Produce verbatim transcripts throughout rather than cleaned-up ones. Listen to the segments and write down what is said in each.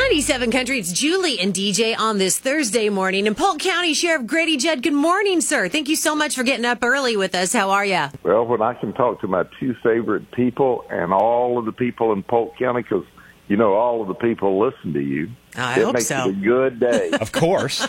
ninety-seven Country, it's Julie and D J on this Thursday morning. And Polk County Sheriff Grady Judd, good morning, sir. Thank you so much for getting up early with us. How are you? Well, when I can talk to my two favorite people and all of the people in Polk County, because, you know, all of the people listen to you, I it hope makes so. it a good day. Of course.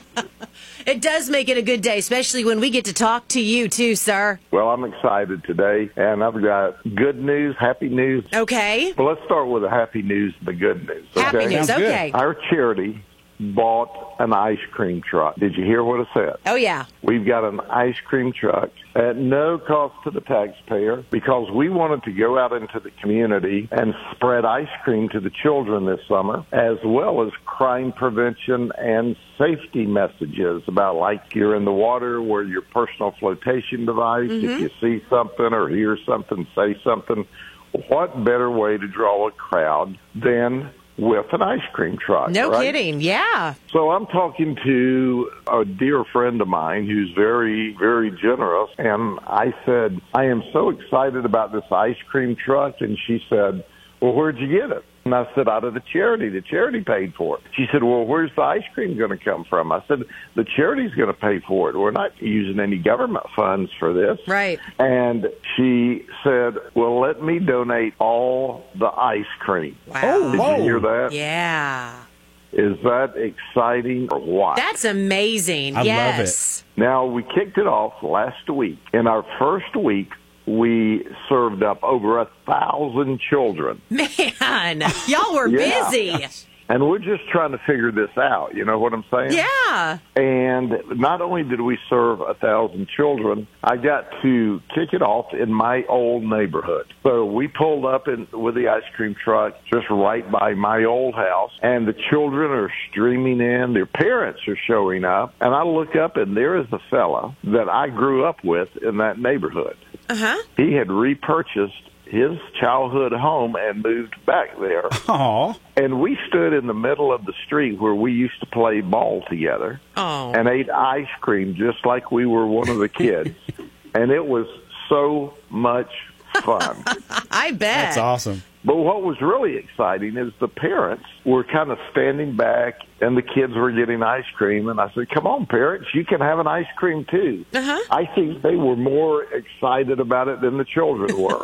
It does make it a good day, especially when we get to talk to you, too, sir. Well, I'm excited today, and I've got good news, happy news. Okay. Well, let's start with the happy news, the good news. Okay? Happy news, Sounds good. okay. Our charity bought an ice cream truck. Did you hear what it said? Oh, yeah. We've got an ice cream truck at no cost to the taxpayer because we wanted to go out into the community and spread ice cream to the children this summer, as well as crime prevention and safety messages about, like, you're in the water, where your personal flotation device, Mm-hmm. if you see something or hear something, say something. What better way to draw a crowd than with an ice cream truck? No right? kidding. Yeah. So I'm talking to a dear friend of mine who's very, very generous, and I said, I am so excited about this ice cream truck, and she said, well, where'd you get it? And I said, out of the charity. The charity paid for it. She said, well, where's the ice cream going to come from? I said, the charity's going to pay for it. We're not using any government funds for this. Right. And she said, well, let me donate all the ice cream. Wow. Oh, Did whoa. you hear that? Yeah. Is that exciting or what? That's amazing. I love yes. Now, we kicked it off last week. In our first week, we served up over a thousand children. Man, y'all were Yeah. busy. And we're just trying to figure this out. You know what I'm saying? Yeah. And not only did we serve a thousand children, I got to kick it off in my old neighborhood. So we pulled up in, with the ice cream truck just right by my old house, and the children are streaming in. Their parents are showing up. And I look up, and there is a fella that I grew up with in that neighborhood. Uh-huh. He had repurchased his childhood home and moved back there. Aw. And we stood in the middle of the street where we used to play ball together Oh. and ate ice cream just like we were one of the kids. And it was so much fun. I bet. That's awesome. But what was really exciting is the parents were kind of standing back and the kids were getting ice cream. And I said, come on, parents, you can have an ice cream too. Uh-huh. I think they were more excited about it than the children were.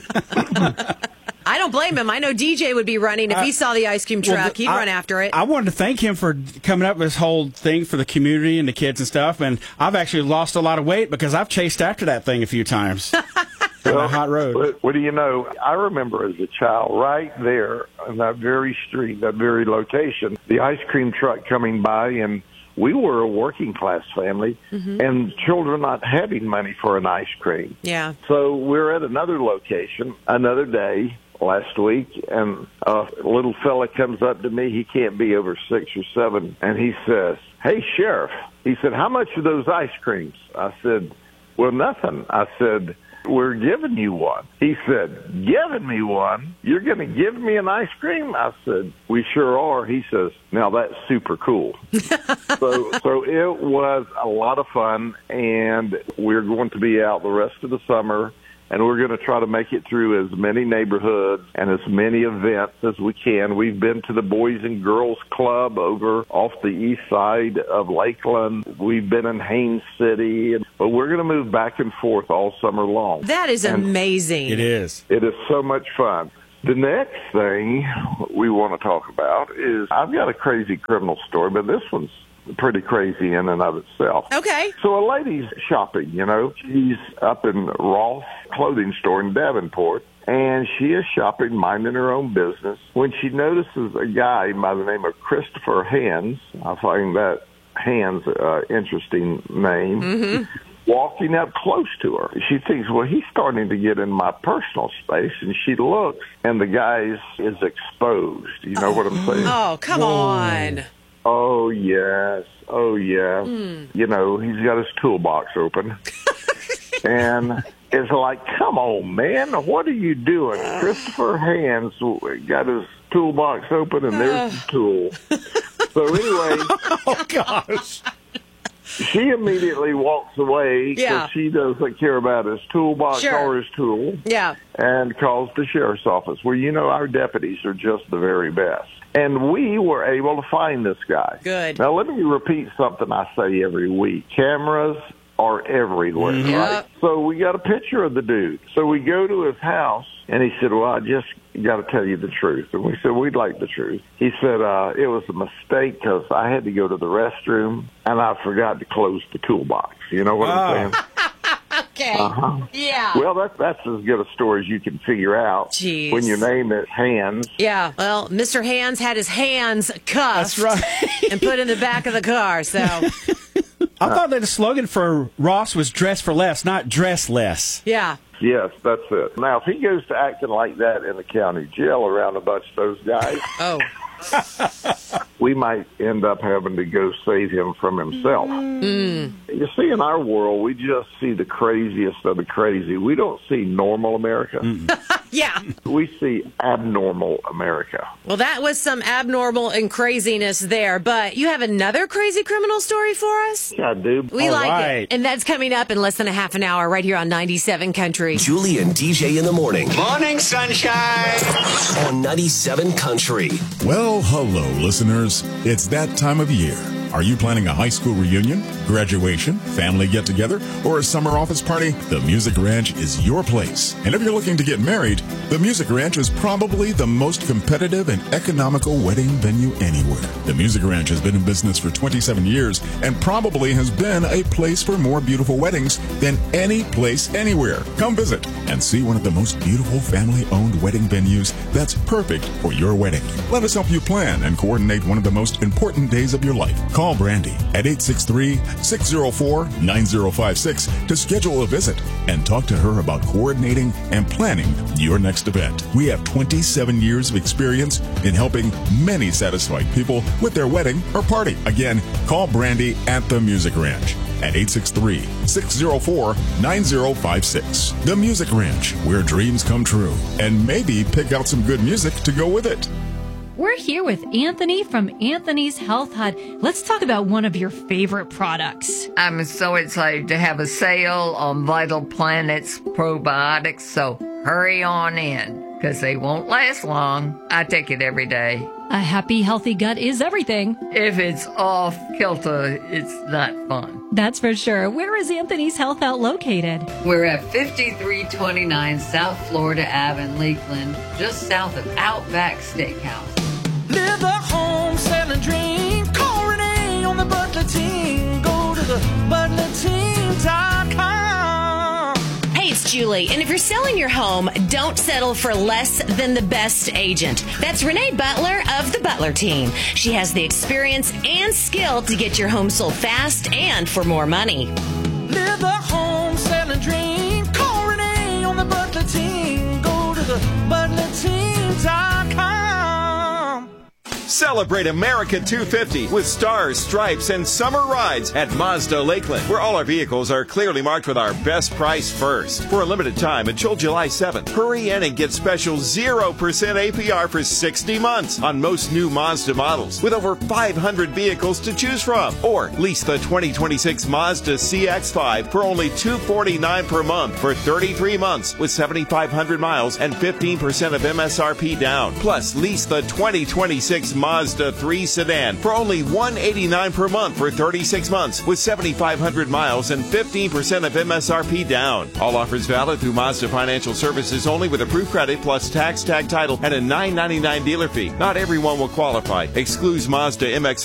I don't blame him. I know D J would be running. If he saw the ice cream truck, Well, he'd I- run after it. I wanted to thank him for coming up with this whole thing for the community and the kids and stuff. And I've actually lost a lot of weight because I've chased after that thing a few times on a hot road. What, what do you know? I remember as a child, right there on that very street, that very location, the ice cream truck coming by, and we were a working class family, Mm-hmm. and children not having money for an ice cream. Yeah. So we're at another location another day last week, and a little fella comes up to me. He can't be over six or seven, and he says, hey, Sheriff. He said, how much are those ice creams? I said, well, nothing. I said, we're giving you one. He said, giving me one? You're going to give me an ice cream? I said, we sure are. He says, now that's super cool. so, so it was a lot of fun, and we're going to be out the rest of the summer, and we're going to try to make it through as many neighborhoods and as many events as we can. We've been to the Boys and Girls Club over off the east side of Lakeland. We've been in Haines City, but we're going to move back and forth all summer long. That is And amazing. It is. It is so much fun. The next thing we want to talk about is I've got a crazy criminal story, but this one's pretty crazy in and of itself. Okay. So a lady's shopping, you know. She's up in Ross clothing store in Davenport, and she is shopping, minding her own business, when she notices a guy by the name of Christopher Hands. I find that Hands uh, interesting name. Mm-hmm. Walking up close to her. She thinks, well, he's starting to get in my personal space, and she looks, and the guy is exposed. You know what I'm saying? Oh, come Whoa. on. Oh, yes. Oh, yeah. Mm. You know, he's got his toolbox open. And it's like, come on, man. What are you doing? Christopher Hands got his toolbox open, and there's the tool. So anyway. Oh, gosh. She immediately walks away because Yeah. she doesn't care about his toolbox Sure. or his tool. Yeah. And calls the sheriff's office. Well, you know, our deputies are just the very best. And we were able to find this guy. Good. Now, let me repeat something I say every week. Cameras are everywhere, Mm-hmm. right? Yep. So we got a picture of the dude. So we go to his house, and he said, well, I just got to tell you the truth. And we said, we'd like the truth. He said, uh, it was a mistake because I had to go to the restroom, and I forgot to close the toolbox. You know what Oh. I'm saying? Okay. Uh-huh. Yeah. Well, that's that's as good a story as you can figure out. Jeez. When your name is Hands. Yeah. Well, Mister Hands had his hands cuffed That's right. and put in the back of the car. So, I thought that the slogan for Ross was dress for less, not dress less. yeah. Yes, that's it. Now, if he goes to acting like that in the county jail around a bunch of those guys, Oh. we might end up having to go save him from himself. Mm. You see, in our world, we just see the craziest of the crazy. We don't see normal America. Yeah. We see abnormal America. Well, that was some abnormal and craziness there. But you have another crazy criminal story for us? Yeah, dude. We All like right. it. And that's coming up in less than a half an hour right here on ninety-seven Country. Julie and D J in the morning Morning, sunshine. on ninety-seven Country. Well, hello, listeners. It's that time of year. Are you planning a high school reunion, graduation, family get-together, or a summer office party? The Music Ranch is your place. And if you're looking to get married, the Music Ranch is probably the most competitive and economical wedding venue anywhere. The Music Ranch has been in business for twenty-seven years and probably has been a place for more beautiful weddings than any place anywhere. Come visit and see one of the most beautiful family-owned wedding venues that's perfect for your wedding. Let us help you plan and coordinate one of the most important days of your life. Call Brandy at eight six three, six zero four, nine zero five six to schedule a visit and talk to her about coordinating and planning your next event. We have twenty-seven years of experience in helping many satisfied people with their wedding or party. Again, call Brandy at the Music Ranch at eight six three, six zero four, nine zero five six. The Music Ranch, where dreams come true. And maybe pick out some good music to go with it. We're here with Anthony from Anthony's Health Hut. Let's talk about one of your favorite products. I'm so excited to have a sale on Vital Planets probiotics, so hurry on in, because they won't last long. I take it every day. A happy, healthy gut is everything. If it's off kilter, it's not fun. That's for sure. Where is Anthony's Health Hut located? We're at fifty-three twenty-nine South Florida Ave in Lakeland, just south of Outback Steakhouse. Live the home selling dream. Call Renee on the Butler team. Go to the butler team dot com. Hey, it's Julie. And if you're selling your home, don't settle for less than the best agent. That's Renee Butler of the Butler team. She has the experience and skill to get your home sold fast and for more money. Live the home selling dream. Call Renee on the Butler team. Go to the butler team dot com. Celebrate America two fifty with stars, stripes, and summer rides at Mazda Lakeland, where all our vehicles are clearly marked with our best price first. For a limited time until July seventh, hurry in and get special zero percent A P R for sixty months on most new Mazda models with over five hundred vehicles to choose from. Or lease the twenty twenty-six Mazda C X five for only two hundred forty-nine dollars per month for thirty-three months with seventy-five hundred miles and fifteen percent of M S R P down. Plus, lease the twenty twenty-six Mazda three sedan for only one hundred eighty-nine dollars per month for thirty-six months with seventy-five hundred miles and fifteen percent of M S R P down. All offers valid through Mazda Financial Services only with approved credit plus tax, tag title, and a nine ninety-nine dealer fee. Not everyone will qualify. Excludes Mazda M X